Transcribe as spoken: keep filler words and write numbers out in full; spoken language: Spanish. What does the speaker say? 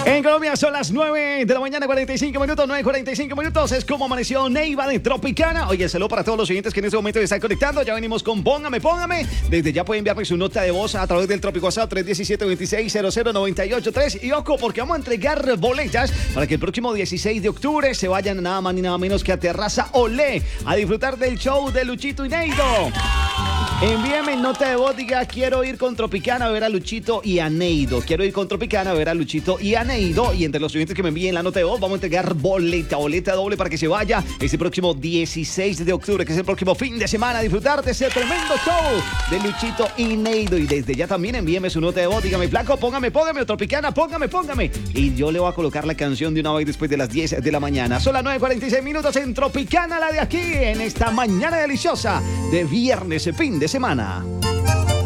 En Colombia son las nueve de la mañana, cuarenta y cinco minutos, nueve cuarenta y cinco minutos. Es como amaneció Neiva de Tropicana. Oye, saludo para todos los oyentes que en este momento están conectando. Ya venimos con Póngame, Póngame. Desde ya pueden enviarme su nota de voz a través del Trópico WhatsApp tres uno siete, veintiséis, cero cero, noventa y ocho tres. Y ojo, porque vamos a entregar boletas para que el próximo dieciséis de octubre se vayan nada más ni nada menos que a Terraza Olé a disfrutar del show de Luchito y Neido. Envíame nota de voz, diga, quiero ir con Tropicana a ver a Luchito y a Neido. Quiero ir con Tropicana a ver a Luchito y a Neido. Y entre los oyentes que me envíen la nota de voz, vamos a entregar boleta, boleta doble para que se vaya ese próximo dieciséis de octubre, que es el próximo fin de semana, a disfrutar de ese tremendo show de Luchito y Neido. Y desde ya también envíeme su nota de voz, dígame, Flaco, póngame, póngame, o Tropicana, póngame, póngame. Y yo le voy a colocar la canción de una vez después de las diez de la mañana. Son las nueve cuarenta y seis minutos en Tropicana, la de aquí, en esta mañana deliciosa de viernes, fin de semana.